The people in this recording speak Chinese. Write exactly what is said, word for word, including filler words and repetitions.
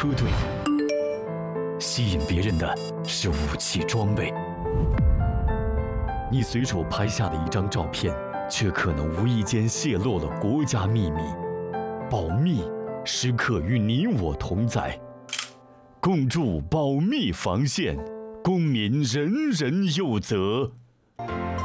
车队，吸引别人的是武器装备。你随手拍下的一张照片，却可能无意间泄露了国家秘密。保密时刻与你我同在，共筑保密防线，公民人人有责。